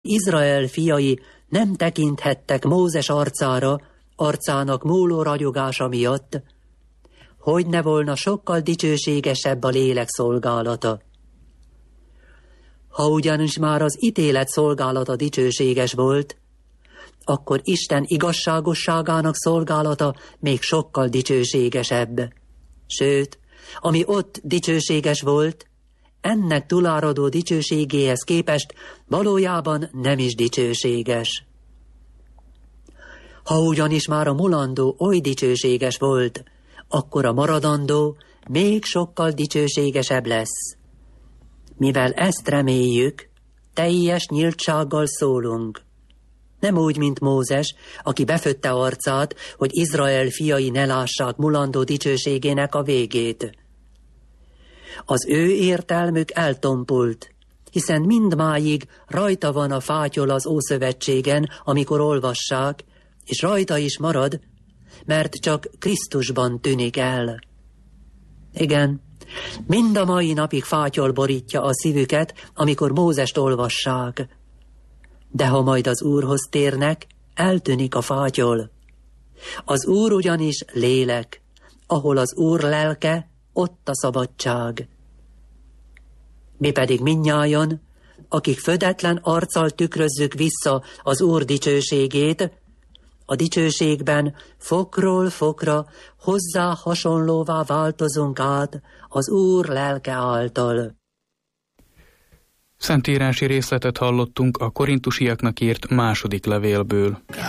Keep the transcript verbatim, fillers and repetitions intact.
Izrael fiai nem tekinthettek Mózes arcára, arcának múló ragyogása miatt, hogy ne volna sokkal dicsőségesebb a lélek szolgálata. Ha ugyanis már az ítélet szolgálata dicsőséges volt, akkor Isten igazságosságának szolgálata még sokkal dicsőségesebb. Sőt, ami ott dicsőséges volt, ennek túláradó dicsőségéhez képest valójában nem is dicsőséges. Ha ugyanis már a mulandó oly dicsőséges volt, akkor a maradandó még sokkal dicsőségesebb lesz. Mivel ezt reméljük, teljes nyíltsággal szólunk. Nem úgy, mint Mózes, aki befötte arcát, hogy Izrael fiai ne lássák mulandó dicsőségének a végét. Az ő értelmük eltompult, hiszen mindmáig rajta van a fátyol az Ószövetségen, amikor olvassák, és rajta is marad, mert csak Krisztusban tűnik el. Igen, mind a mai napig fátyol borítja a szívüket, amikor Mózest olvassák. De ha majd az Úrhoz térnek, eltűnik a fátyol. Az Úr ugyanis lélek, ahol az Úr lelke, ott a szabadság. Mi pedig mindnyájan, akik födetlen arccal tükrözzük vissza az Úr dicsőségét, a dicsőségben fokról fokra hozzá hasonlóvá változunk át az Úr lelke által. Szentírási részletet hallottunk a korintusiaknak írt második levélből.